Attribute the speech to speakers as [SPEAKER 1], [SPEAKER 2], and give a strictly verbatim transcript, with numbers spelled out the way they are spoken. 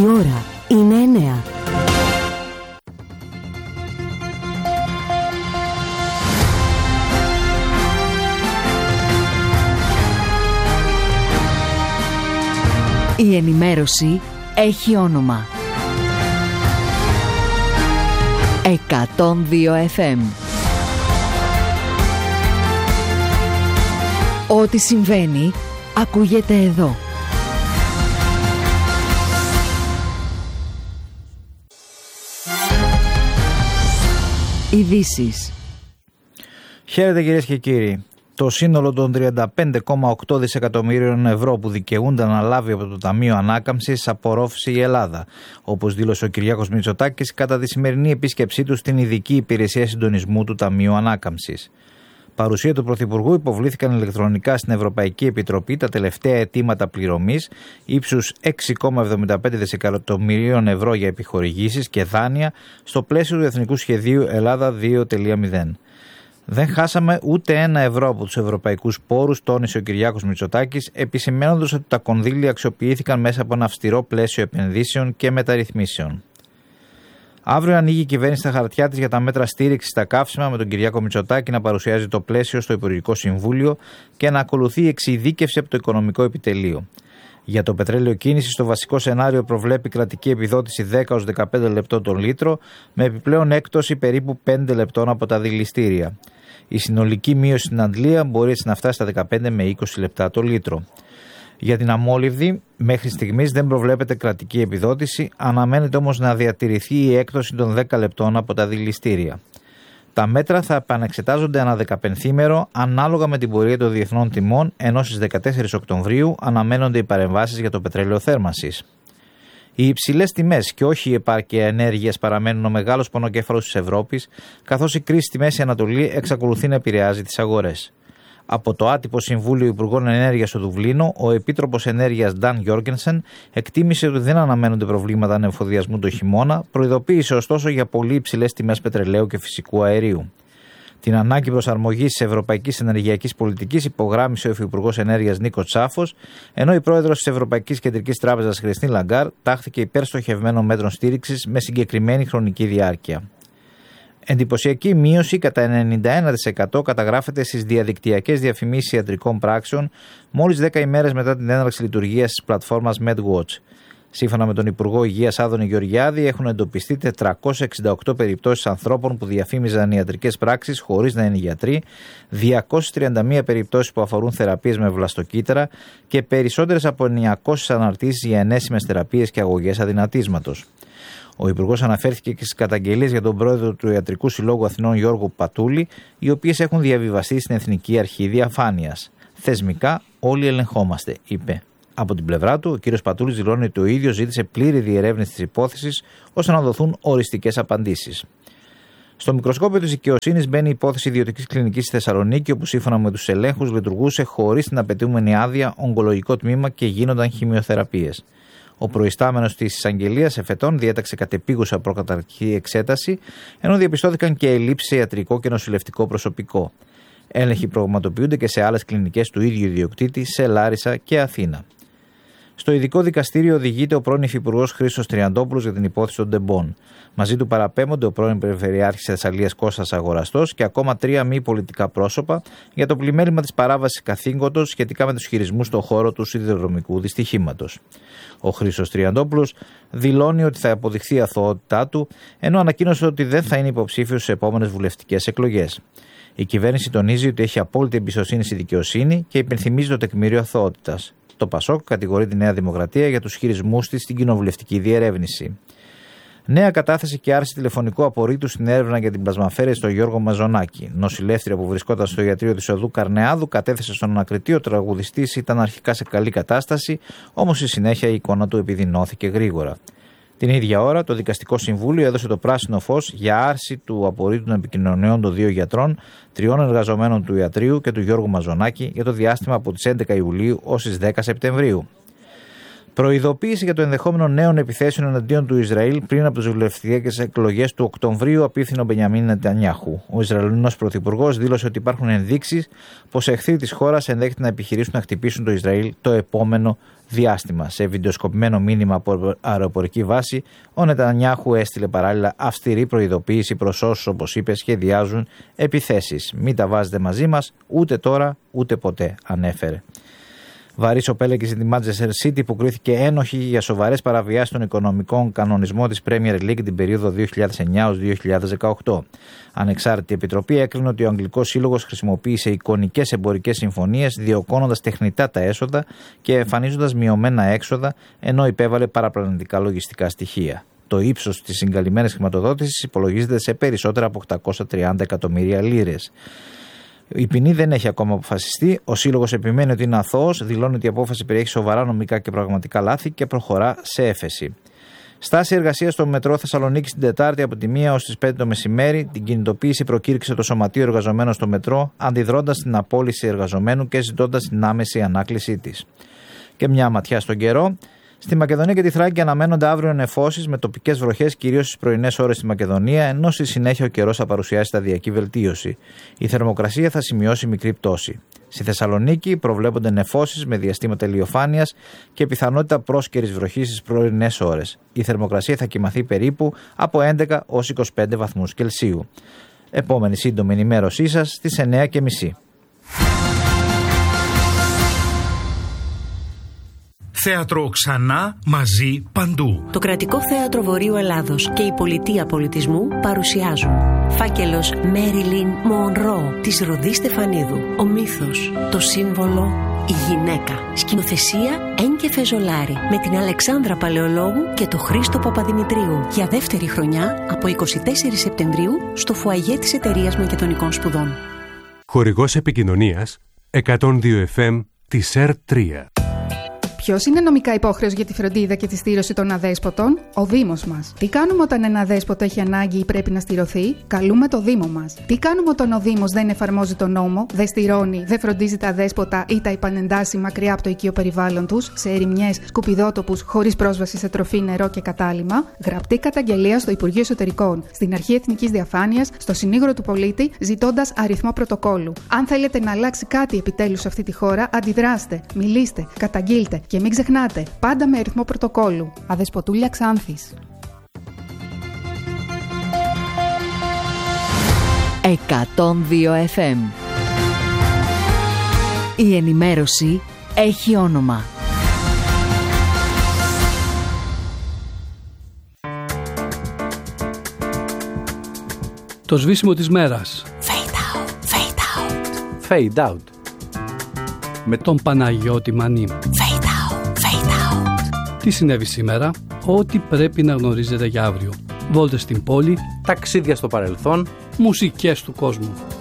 [SPEAKER 1] Η ώρα είναι εννέα. Η ενημέρωση έχει όνομα. εκατόν δύο εφ εμ. Ό,τι συμβαίνει ακούγεται εδώ. Ειδήσεις.
[SPEAKER 2] Χαίρετε κυρίες και κύριοι. Το σύνολο των τριάντα πέντε κόμμα οκτώ δισεκατομμύριων ευρώ που δικαιούνται να λάβει από το Ταμείο Ανάκαμψης απορρόφησε η Ελλάδα, όπως δήλωσε ο Κυριάκος Μητσοτάκης κατά τη σημερινή επίσκεψή του στην Ειδική Υπηρεσία Συντονισμού του Ταμείου Ανάκαμψης. Παρουσία του Πρωθυπουργού υποβλήθηκαν ηλεκτρονικά στην Ευρωπαϊκή Επιτροπή τα τελευταία αιτήματα πληρωμής ύψους έξι κόμμα εβδομήντα πέντε δισεκατομμυρίων ευρώ για επιχορηγήσεις και δάνεια στο πλαίσιο του Εθνικού Σχεδίου Ελλάδα δύο κόμμα μηδέν. Δεν χάσαμε ούτε ένα ευρώ από τους ευρωπαϊκούς πόρους, τόνισε ο Κυριάκος Μητσοτάκης, επισημαίνοντας ότι τα κονδύλια αξιοποιήθηκαν μέσα από ένα αυστηρό πλαίσιο επενδύσεων και μεταρρυθμίσεων. Αύριο ανοίγει η κυβέρνηση τα χαρτιά της για τα μέτρα στήριξης στα καύσιμα, με τον Κυριάκο Μητσοτάκη να παρουσιάζει το πλαίσιο στο Υπουργικό Συμβούλιο και να ακολουθεί η εξειδίκευση από το Οικονομικό Επιτελείο. Για το πετρέλαιο κίνηση, το βασικό σενάριο προβλέπει κρατική επιδότηση δέκα έως δεκαπέντε λεπτό τον λίτρο, με επιπλέον έκπτωση περίπου πέντε λεπτών από τα δηληστήρια. Η συνολική μείωση στην αντλία μπορεί έτσι να φτάσει στα δεκαπέντε με είκοσι λεπτά το λίτρο. Για την αμόλυβδη, μέχρι στιγμής δεν προβλέπεται κρατική επιδότηση, αναμένεται όμως να διατηρηθεί η έκπτωση των δέκα λεπτών από τα δηληστήρια. Τα μέτρα θα επανεξετάζονται ανά δεκαπενθήμερο ανάλογα με την πορεία των διεθνών τιμών, ενώ στις δεκατέσσερις Οκτωβρίου αναμένονται οι παρεμβάσεις για το πετρέλαιο θέρμανσης. Οι υψηλές τιμές και όχι η επάρκεια ενέργειας παραμένουν ο μεγάλος πονοκέφαλος της Ευρώπης, καθώς η κρίση στη Μέση Ανατολή εξακολουθεί να επηρεάζει τις αγορές. Από το άτυπο Συμβούλιο Υπουργών Ενέργειας στο Δουβλίνο, ο Επίτροπος Ενέργειας Νταν Γιόργενσεν εκτίμησε ότι δεν αναμένονται προβλήματα ανεφοδιασμού το χειμώνα, προειδοποίησε ωστόσο για πολύ υψηλές τιμές πετρελαίου και φυσικού αερίου. Την ανάγκη προσαρμογής της ευρωπαϊκής ενεργειακής πολιτικής υπογράμμισε ο Υφυπουργός Ενέργειας Νίκος Τσάφος, ενώ η πρόεδρος της Ευρωπαϊκής Κεντρικής Τράπεζας Κριστίν Λαγκάρ τάχθηκε υπέρ στοχευμένων μέτρων στήριξης με συγκεκριμένη χρονική διάρκεια. Εντυπωσιακή μείωση κατά ενενήντα ένα τοις εκατό καταγράφεται στις διαδικτυακές διαφημίσεις ιατρικών πράξεων μόλις δέκα ημέρες μετά την έναρξη λειτουργίας της πλατφόρμας MedWatch. Σύμφωνα με τον Υπουργό Υγείας Άδωνη Γεωργιάδη, έχουν εντοπιστεί τετρακόσιες εξήντα οκτώ περιπτώσεις ανθρώπων που διαφήμιζαν ιατρικές πράξεις χωρίς να είναι γιατροί, διακόσιες τριάντα μία περιπτώσεις που αφορούν θεραπείες με βλαστοκύτταρα και περισσότερες από εννιακόσιες αναρτήσεις για ενέσιμες θεραπείες και αγωγές αδυνατίσματος. Ο Υπουργός αναφέρθηκε και στις καταγγελίες για τον πρόεδρο του Ιατρικού Συλλόγου Αθηνών Γιώργο Πατούλη, οι οποίες έχουν διαβιβαστεί στην Εθνική Αρχή Διαφάνειας. Θεσμικά όλοι ελεγχόμαστε, είπε. Από την πλευρά του, ο κ. Πατούλης δηλώνει ότι ο ίδιος ζήτησε πλήρη διερεύνηση της υπόθεσης ώστε να δοθούν οριστικές απαντήσεις. Στο μικροσκόπιο της δικαιοσύνης μπαίνει η υπόθεση ιδιωτικής κλινικής στη Θεσσαλονίκη, όπου σύμφωνα με τους ελέγχους λειτουργούσε χωρίς την απαιτούμενη άδεια ογκολογικό τμήμα και γίνονταν χημειοθεραπείες. Ο προϊστάμενος της εισαγγελίας εφετών διέταξε κατεπίγουσα προκαταρκτική εξέταση, ενώ διαπιστώθηκαν και ελλείψεις σε ιατρικό και νοσηλευτικό προσωπικό. Έλεγχοι πραγματοποιούνται και σε άλλες κλινικές του ίδιου ιδιοκτήτη σε Λάρισα και Αθήνα. Στο ειδικό δικαστήριο οδηγείται ο πρώην Υφυπουργός Χρήστος Τριαντόπουλος για την υπόθεση των Ντεμπών. Μαζί του παραπέμπονται ο πρώην Περιφερειάρχης Θεσσαλίας Κώστας Αγοραστός και ακόμα τρία μη πολιτικά πρόσωπα για το πλημέλημα της παράβασης καθήκοντος σχετικά με τους χειρισμούς στον χώρο του σιδηροδρομικού δυστυχήματος. Ο Χρήστος Τριαντόπουλος δηλώνει ότι θα αποδειχθεί η αθωότητά του, ενώ ανακοίνωσε ότι δεν θα είναι υποψήφιος στις επόμενες βουλευτικές εκλογές. Η κυβέρνηση τονίζει ότι έχει απόλυτη εμπιστοσύνη στη δικαιοσύνη και υπενθυμίζει το τεκμήριο αθωότητας. Το Πασόκ κατηγορεί τη Νέα Δημοκρατία για τους χειρισμούς της στην κοινοβουλευτική διερεύνηση. Νέα κατάθεση και άρση τηλεφωνικού απορρίτου στην έρευνα για την πλασμαφέρεση στο Γιώργο Μαζονάκη. Νοσηλεύτρια που βρισκόταν στο ιατρείο της οδού Καρνεάδου κατέθεσε στον ανακριτή ο τραγουδιστής ήταν αρχικά σε καλή κατάσταση, όμως στη συνέχεια η εικόνα του επιδεινώθηκε γρήγορα. Την ίδια ώρα, το Δικαστικό Συμβούλιο έδωσε το πράσινο φως για άρση του απορρίτου των επικοινωνιών των δύο γιατρών, τριών εργαζομένων του ιατρείου και του Γιώργου Μαζονάκη για το διάστημα από τις έντεκα Ιουλίου ως τις δέκα Σεπτεμβρίου. Προειδοποίηση για το ενδεχόμενο νέων επιθέσεων εναντίον του Ισραήλ πριν από τις βουλευτικές εκλογές του Οκτωβρίου απίφθινε ο Μπενιαμίν Νετανιάχου. Ο Ισραηλινός Πρωθυπουργός δήλωσε ότι υπάρχουν ενδείξεις πως εχθροί της χώρας ενδέχεται να επιχειρήσουν να χτυπήσουν το Ισραήλ το επόμενο διάστημα. Σε βιντεοσκοπημένο μήνυμα από αεροπορική βάση, ο Νετανιάχου έστειλε παράλληλα αυστηρή προειδοποίηση προς όσους, όπως είπε, σχεδιάζουν επιθέσεις. Μην τα βάζετε μαζί μας, ούτε τώρα ούτε ποτέ, ανέφερε. Βαρύς ο Πέλεκης στη Manchester City που κρίθηκε ένοχη για σοβαρές παραβιάσεις των οικονομικών κανονισμών της Premier League την περίοδο δύο χιλιάδες εννιά έως δύο χιλιάδες δεκαοκτώ. Ανεξάρτητη επιτροπή έκρινε ότι ο Αγγλικός Σύλλογος χρησιμοποίησε εικονικές εμπορικές συμφωνίες, διωγγώνοντας τεχνητά τα έσοδα και εμφανίζοντας μειωμένα έξοδα, ενώ υπέβαλε παραπλανητικά λογιστικά στοιχεία. Το ύψος της συγκαλυμμένης χρηματοδότησης υπολογίζεται σε περισσότερα από οκτακόσια τριάντα εκατομμύρια λίρες. Η ποινή δεν έχει ακόμα αποφασιστεί. Ο Σύλλογος επιμένει ότι είναι αθώος, δηλώνει ότι η απόφαση περιέχει σοβαρά νομικά και πραγματικά λάθη και προχωρά σε έφεση. Στάση εργασίας στο μετρό Θεσσαλονίκη την Τετάρτη από τη μία ως τις πέντε το μεσημέρι. Την κινητοποίηση προκήρυξε το Σωματείο Εργαζομένων στο μετρό, αντιδρώντας την απόλυση εργαζομένου και ζητώντας την άμεση ανάκλησή της. Και μια ματιά στον καιρό. Στη Μακεδονία και τη Θράκη αναμένονται αύριο νεφώσεις με τοπικές βροχές, κυρίως στις πρωινές ώρες στη Μακεδονία, ενώ στη συνέχεια ο καιρός θα παρουσιάσει σταδιακή βελτίωση. Η θερμοκρασία θα σημειώσει μικρή πτώση. Στη Θεσσαλονίκη προβλέπονται νεφώσεις με διαστήματα ηλιοφάνειας και πιθανότητα πρόσκαιρης βροχής στις πρωινές ώρες. Η θερμοκρασία θα κυμαθεί περίπου από έντεκα έως είκοσι πέντε βαθμούς Κελσίου. Επόμενη σύντομη ενημέρωσή σας στις εννιά και μισή.
[SPEAKER 3] Θέατρο ξανά, μαζί, παντού.
[SPEAKER 4] Το Κρατικό Θέατρο Βορείου Ελλάδος και η Πολιτεία Πολιτισμού παρουσιάζουν Φάκελος Μέριλιν Μονρό της Ροδί Στεφανίδου. Ο μύθος, το σύμβολο, η γυναίκα. Σκηνοθεσία Ένκε Φεζολάρη με την Αλεξάνδρα Παλαιολόγου και το Χρήστο Παπαδημητρίου. Για δεύτερη χρονιά από εικοστή τέταρτη Σεπτεμβρίου στο φουαγέ της Εταιρείας Μακεδονικών Σπουδών.
[SPEAKER 5] Χορηγός επικοινωνίας εκατόν δύο εφ εμ της ΕΡ τρία.
[SPEAKER 6] Ποιος είναι νομικά υπόχρεος για τη φροντίδα και τη στήρωση των αδέσποτων? Ο Δήμος μας. Τι κάνουμε όταν ένα αδέσποτο έχει ανάγκη ή πρέπει να στηρωθεί? Καλούμε το Δήμο μας. Τι κάνουμε όταν ο Δήμος δεν εφαρμόζει τον νόμο, δεν στηρώνει, δεν φροντίζει τα αδέσποτα ή τα επανεντάσσει μακριά από το οικείο περιβάλλον τους, σε ερημιές, σκουπιδότοπους, χωρίς πρόσβαση σε τροφή, νερό και κατάλυμμα? Γραπτή καταγγελία στο Υπουργείο Εσωτερικών, στην Αρχή Εθνικής Διαφάνειας, στο Συνήγορο του Πολίτη, ζητώντας αριθμό πρωτοκόλλου. Αν θέλετε να αλλάξει κάτι επιτέλους σε αυτή τη χώρα, αντιδράστε, μιλήστε, καταγγείλτε. Και μην ξεχνάτε, πάντα με αριθμό πρωτοκόλλου. Αδεσποτούλια Ξάνθης.
[SPEAKER 1] εκατόν δύο εφ εμ. Η ενημέρωση έχει όνομα.
[SPEAKER 7] Το σβήσιμο της μέρας.
[SPEAKER 4] Fade out, fade out.
[SPEAKER 8] Fade out.
[SPEAKER 7] Με τον Παναγιώτη Μανή.
[SPEAKER 4] Fade out, fade out.
[SPEAKER 7] Τι συνέβη σήμερα? Ό,τι πρέπει να γνωρίζετε για αύριο. Βόλτες στην πόλη.
[SPEAKER 8] Ταξίδια στο παρελθόν.
[SPEAKER 7] Μουσικές του κόσμου.